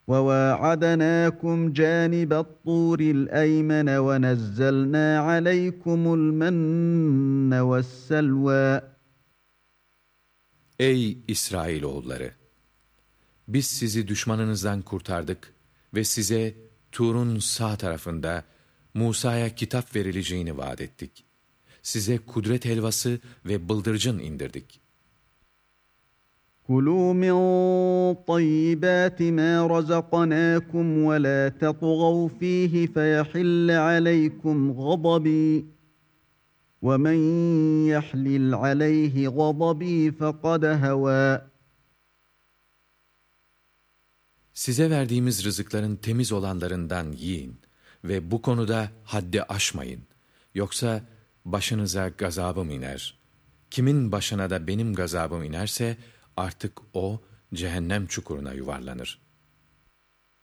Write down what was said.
وَوَاعَدْنَاكُمْ جَانِبَ الطُّورِ الْأَيْمَنَ وَنَزَّلْنَا عَلَيْكُمُ الْمَنَّ وَالسَّلْوَىٰ. Ey İsrailoğulları! Biz sizi düşmanınızdan kurtardık ve size Tur'un sağ tarafında Musa'ya kitap verileceğini vaat ettik. Size kudret helvası ve bıldırcın indirdik. كُلُوا مِنْ طَيِّبَاتِ مَا رَزَقْنَاكُمْ وَلَا تَطْغَوْا فِيهِ فَيَحِلَّ عَلَيْكُمْ غَضَبِي وَمَنْ يَحْلِلْ عَلَيْهِ غَضَبِي فَقَدْ هَوَى. Size verdiğimiz rızıkların temiz olanlarından yiyin ve bu konuda haddi aşmayın. Yoksa başınıza gazabım iner. Kimin başına da benim gazabım inerse artık o cehennem çukuruna yuvarlanır.